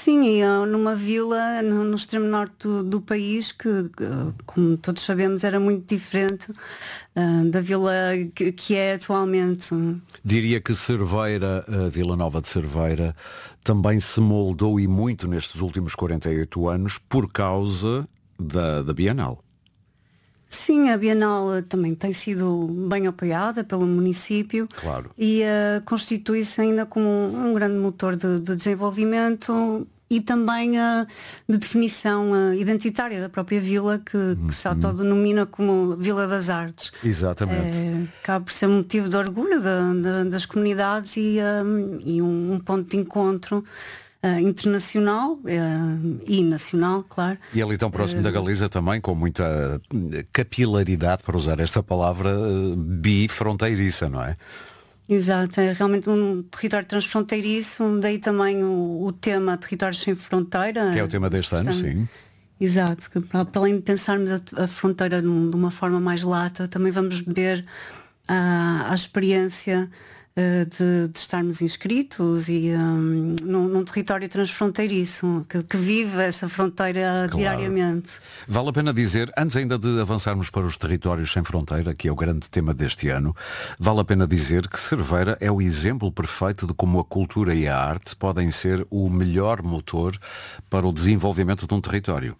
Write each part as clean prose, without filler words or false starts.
Sim, e numa vila no extremo norte do país que, como todos sabemos, era muito diferente da vila que é atualmente. Diria que Cerveira, a Vila Nova de Cerveira, também se moldou e muito nestes últimos 48 anos por causa da Bienal. Sim, a Bienal também tem sido bem apoiada pelo município. Claro. E constitui-se ainda como um grande motor de desenvolvimento e também de definição identitária da própria vila, que se autodenomina como Vila das Artes. Exatamente. Acaba por ser um motivo de orgulho das comunidades e um ponto de encontro internacional e nacional, claro. E ali tão próximo da Galiza também, com muita capilaridade, para usar esta palavra, bifronteiriça, não é? Exato, é realmente um território transfronteiriço, daí também o tema Territórios Sem Fronteira. Que é o tema deste ano, sim. Exato, que para além de pensarmos a fronteira de uma forma mais lata, também vamos beber a experiência de estarmos inscritos e num território transfronteiriço que vive essa fronteira diariamente. Vale a pena dizer, antes ainda de avançarmos para os territórios sem fronteira, que é o grande tema deste ano, vale a pena dizer que Cerveira é o exemplo perfeito de como a cultura e a arte podem ser o melhor motor para o desenvolvimento de um território.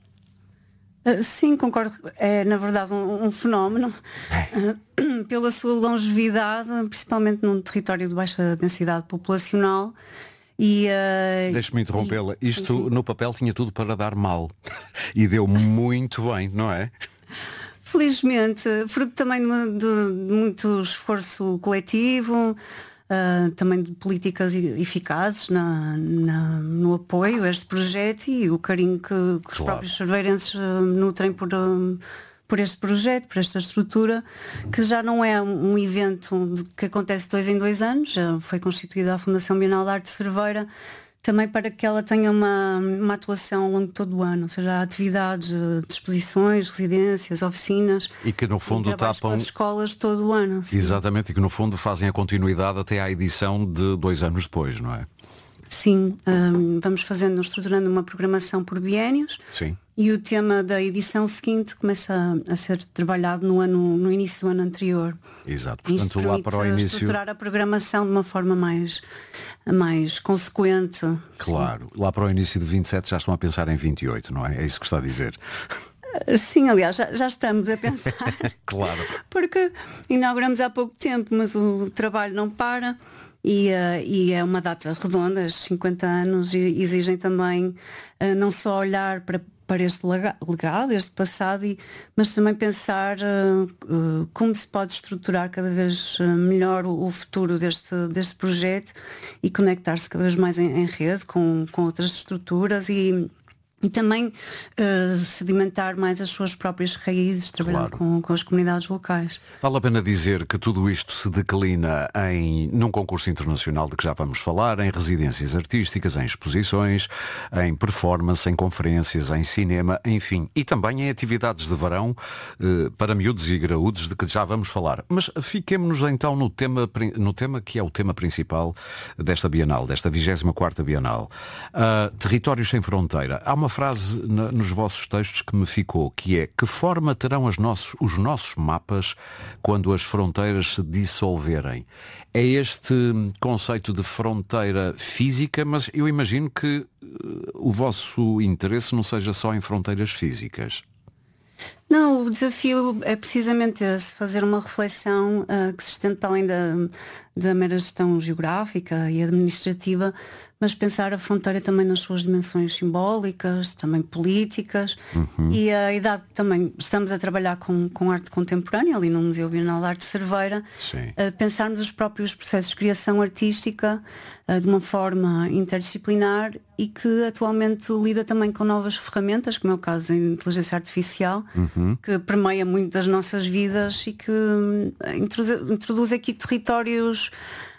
Sim, concordo. É, na verdade, um fenómeno pela sua longevidade, principalmente num território de baixa densidade populacional. Deixe-me interrompê-la. Isto, sim, no papel tinha tudo para dar mal. E deu muito bem, não é? Felizmente, fruto também de muito esforço coletivo, também de políticas eficazes no apoio a este projeto e o carinho que os próprios cerveirenses nutrem por este projeto, por esta estrutura, que já não é um evento que acontece 2 em 2 anos, já foi constituída a Fundação Bienal de Arte de Cerveira, também para que ela tenha uma atuação ao longo de todo o ano, ou seja, há atividades de exposições, residências, oficinas. E que no fundo tapam as escolas todo o ano. Sim. Exatamente, e que no fundo fazem a continuidade até à edição de 2 anos depois, não é? Sim, vamos estruturando uma programação por biénios. Sim. E o tema da edição seguinte começa a ser trabalhado no início do ano anterior. Exato, portanto lá para o início estruturar a programação de uma forma mais consequente. Claro, lá para o início de 27 já estão a pensar em 28, não é? É isso que está a dizer. Sim, aliás, já estamos a pensar. Claro. Porque inauguramos há pouco tempo, mas o trabalho não para. E é uma data redonda, os 50 anos exigem também não só olhar para este legado, este passado, mas também pensar como se pode estruturar cada vez melhor o futuro deste projeto e conectar-se cada vez mais em rede com outras estruturas e também sedimentar mais as suas próprias raízes, trabalhando com as comunidades locais. Vale a pena dizer que tudo isto se declina num concurso internacional de que já vamos falar, em residências artísticas, em exposições, em performance, em conferências, em cinema, enfim, e também em atividades de verão para miúdos e graúdos, de que já vamos falar. Mas fiquemos-nos então no tema que é o tema principal desta Bienal, desta 24ª Bienal. Territórios sem fronteira. Há uma frase nos vossos textos que me ficou, que é: que forma terão os nossos mapas quando as fronteiras se dissolverem? É este conceito de fronteira física, mas eu imagino que o vosso interesse não seja só em fronteiras físicas. Não, o desafio é precisamente esse, fazer uma reflexão que se estende para além da mera gestão geográfica e administrativa, mas pensar a fronteira também nas suas dimensões simbólicas, também políticas. E a idade também, estamos a trabalhar com arte contemporânea ali no Museu Bienal de Arte de Cerveira, pensarmos os próprios processos de criação artística de uma forma interdisciplinar e que atualmente lida também com novas ferramentas, como é o caso da inteligência artificial, que permeia muito das nossas vidas e que introduz aqui territórios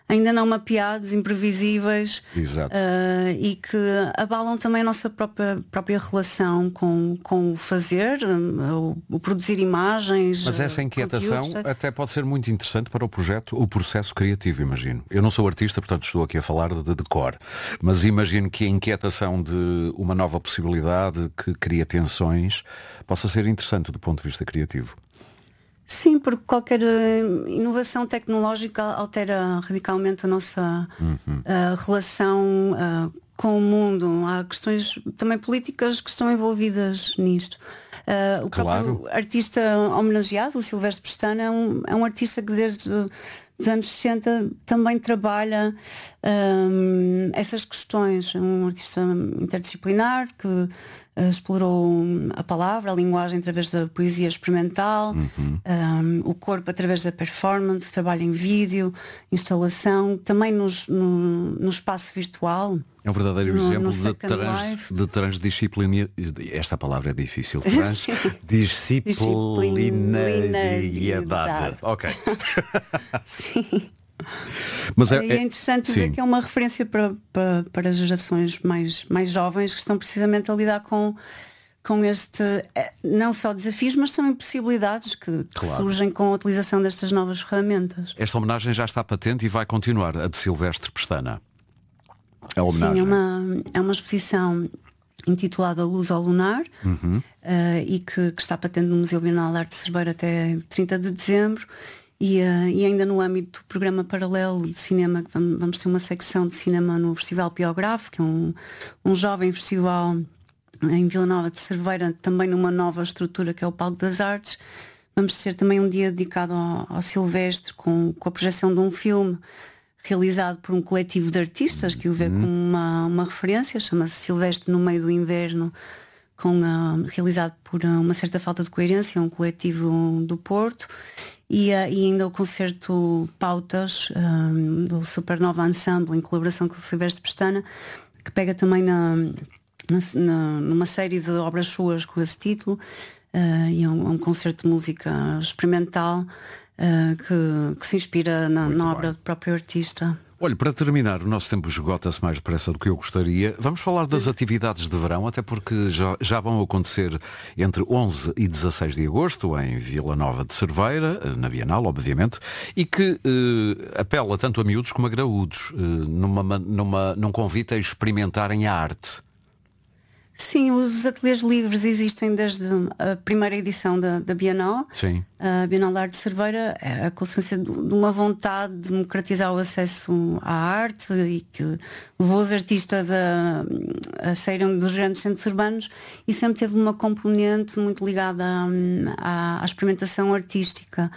ainda não mapeados, imprevisíveis, e que abalam também a nossa própria relação com o fazer, o produzir imagens. Mas essa inquietação até pode ser muito interessante para o processo criativo, imagino. Eu não sou artista, portanto estou aqui a falar de cor, mas imagino que a inquietação de uma nova possibilidade que cria tensões possa ser interessante do ponto de vista criativo. Sim, porque qualquer inovação tecnológica altera radicalmente a nossa relação com o mundo. Há questões também políticas que estão envolvidas nisto. O próprio artista homenageado, o Silvestre Pestana, é um artista que desde os anos 60 também trabalha essas questões. É um artista interdisciplinar que explorou a palavra, a linguagem através da poesia experimental, o corpo através da performance, trabalho em vídeo, instalação, também no espaço virtual. É um verdadeiro exemplo de transdisciplina. Esta palavra é difícil. Transdisciplinariedade. Ok. Sim. Mas é interessante ver que é uma referência para gerações mais jovens que estão precisamente a lidar com este, não só desafios, mas também possibilidades que surgem com a utilização destas novas ferramentas. Esta homenagem já está patente e vai continuar, a de Silvestre Pestana. A homenagem. Sim, é uma exposição intitulada Luz ao Lunar, e que está patente no Museu Bienal de Arte de Cerveira até 30 de dezembro. E ainda no âmbito do programa paralelo de cinema, que vamos ter uma secção de cinema no Festival Biográfico, que é um jovem festival em Vila Nova de Cerveira, também numa nova estrutura que é o Palco das Artes. Vamos ter também um dia dedicado ao Silvestre, com a projeção de um filme realizado por um coletivo de artistas que o vê como uma referência, chama-se Silvestre no Meio do Inverno, realizado por uma certa falta de coerência, um coletivo do Porto. E ainda o concerto Pautas, do Supernova Ensemble, em colaboração com o Silvestre Pestana, que pega também numa série de obras suas com esse título, e é um concerto de música experimental que se inspira na obra do próprio artista. Olha, para terminar, o nosso tempo esgota-se mais depressa do que eu gostaria. Vamos falar das atividades de verão, até porque já vão acontecer entre 11 e 16 de agosto, em Vila Nova de Cerveira, na Bienal, obviamente, e que apela tanto a miúdos como a graúdos, num convite a experimentarem a arte. Sim, os ateliês livres existem desde a primeira edição da Bienal. Sim. A Bienal de Arte de Cerveira é a consequência de uma vontade de democratizar o acesso à arte e que levou os artistas a saírem dos grandes centros urbanos, e sempre teve uma componente muito ligada à experimentação artística.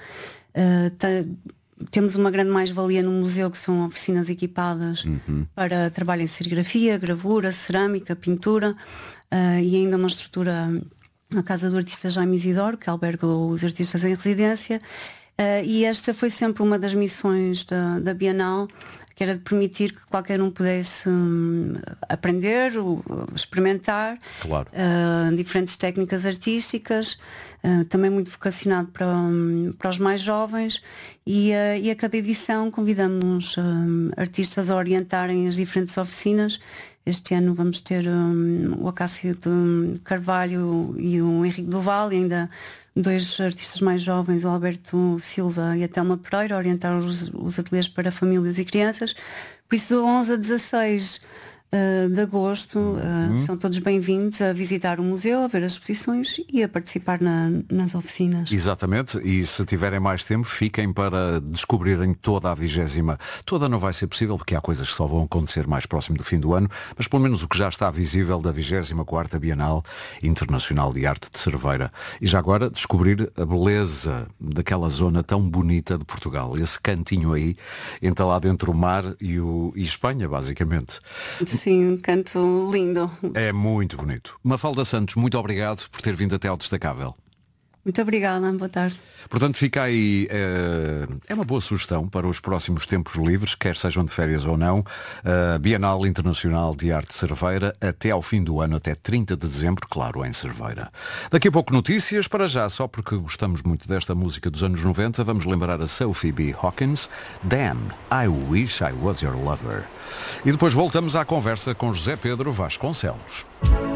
Temos uma grande mais-valia no museu, que são oficinas equipadas para trabalho em serigrafia, gravura, cerâmica, pintura, e ainda uma estrutura, a Casa do Artista Jaime Isidoro, que alberga os artistas em residência, e esta foi sempre uma das missões da Bienal, que era de permitir que qualquer um pudesse aprender, experimentar diferentes técnicas artísticas, também muito vocacionado para os mais jovens, e a cada edição convidamos artistas a orientarem as diferentes oficinas. Este ano vamos ter o Acácio de Carvalho e o Henrique Duval, e ainda dois artistas mais jovens, o Alberto Silva e a Telma Pereira, a orientar os ateliês para famílias e crianças. Por isso, do 11 a 16 de agosto, são todos bem-vindos a visitar o museu, a ver as exposições e a participar nas oficinas. Exatamente, e se tiverem mais tempo, fiquem para descobrirem toda a 20ª. Toda não vai ser possível, porque há coisas que só vão acontecer mais próximo do fim do ano, mas pelo menos o que já está visível da 24ª Bienal Internacional de Arte de Cerveira. E já agora descobrir a beleza daquela zona tão bonita de Portugal, esse cantinho aí, entalado entre o mar e Espanha, basicamente. Sim, um canto lindo. É muito bonito. Mafalda Santos, muito obrigado por ter vindo até ao Destacável. Muito obrigada, boa tarde. Portanto, fica aí, é uma boa sugestão para os próximos tempos livres, quer sejam de férias ou não, Bienal Internacional de Arte de Cerveira, até ao fim do ano, até 30 de dezembro, claro, em Cerveira. Daqui a pouco notícias, para já, só porque gostamos muito desta música dos anos 90, vamos lembrar a Sophie B. Hawkins, Damn, I Wish I Was Your Lover. E depois voltamos à conversa com José Pedro Vasconcelos.